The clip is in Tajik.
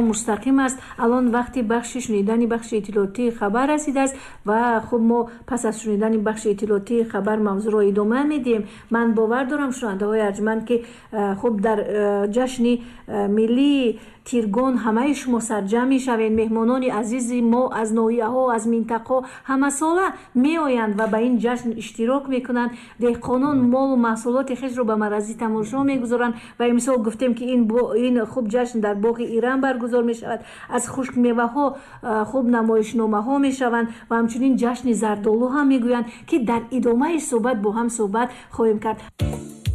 мустақим аст. алон вақти бахши шунидани бахши иттилоотии хабар расидааст ва хуб мо пас аз шунидани бахши иттилоотии хабар мавзӯъро идома медиҳем. ман бовар дорам шунавандаҳои арҷманд ки хуб дар ҷашни миллии тиргон ҳамаи шумо сарҷамъ мешавед. меҳмонони азизи мо аз ноҳияҳо, аз минтақаҳо ҳамасола меоянд ва ба ин ҷашн иштирок мекунанд. деҳқонон молу маҳсулоти хешро ба маърази тамошо мегузоранд ва имсол гуфтем ки ин хуб ҷашн дар боғи иран баргузор мешавад. аз хушкмеваҳо хуб намоишномаҳо мешаванд ва ҳамчунин ҷашни зардолу ҳам мегӯянд ки дар идомаи суҳбат бо ҳам суҳбат хоҳем кард.